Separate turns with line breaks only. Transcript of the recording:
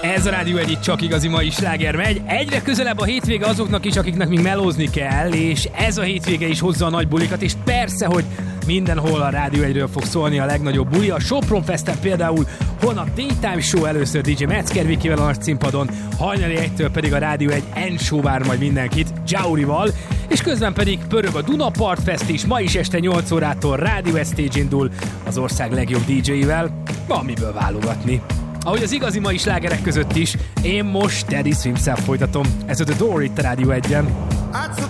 Ez a Rádió Egy, csak igazi mai sláger megy. Egyre közelebb a hétvége azoknak is, akiknek még melózni kell, és ez a hétvége is hozza a nagy bulikat, és persze, hogy mindenhol a Rádió Egyről fog szólni a legnagyobb buli. A Sopron Festen például holnap Daytime Show először DJ Metzger Vikivel a nagy színpadon, hajnali 1-től pedig a Rádió Egy N-Show vár majd mindenkit Jaurival, és közben pedig pörög a Duna Part Fest is, ma is este 8 órától Rádió Egy Stage indul az ország legjobb DJ-vel, van miből válogatni. Ahogy az igazi mai slágerek között is, én most Teddy Swims-szel folytatom. Ez a The Door itt a Rádió Egyen.